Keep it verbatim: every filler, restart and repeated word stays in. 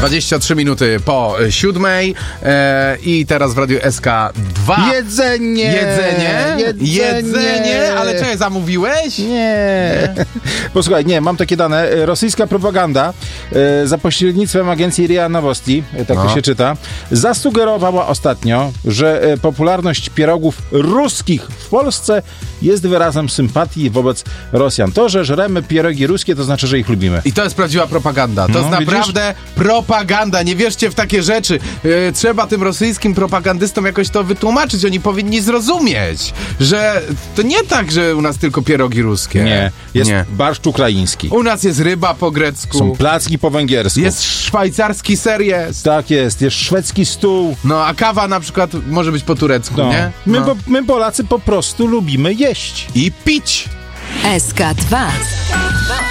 dwadzieścia trzy minuty po siódmej e, i teraz w Radiu S K dwa. Jedzenie! Jedzenie? Jedzenie! Jedzenie? Ale czekaj, zamówiłeś? Nie. nie. Posłuchaj, nie, mam takie dane. Rosyjska propaganda e, za pośrednictwem agencji R I A Nowosti, e, tak No. to się czyta, zasugerowała ostatnio, że e, popularność pierogów ruskich w Polsce jest wyrazem sympatii wobec Rosjan. To, że żremy pierogi ruskie, to znaczy, że ich lubimy. I to jest prawdziwa propaganda. To No, jest naprawdę propaganda. Nie wierzcie w takie rzeczy. E, trzeba tym rosyjskim propagandystom jakoś to wytłumaczyć. Oni powinni zrozumieć, że to nie tak, że u nas tylko pierogi ruskie. Nie. Jest Nie. barszcz ukraiński. U nas jest ryba po grecku. Są placki po węgiersku. Jest szwajcarski ser jest. Tak jest. Jest szwedzki stół. No, a kawa na przykład może być po turecku, No. nie? My, No. po, my Polacy po prostu lubimy jeść. I pić. S K dwa.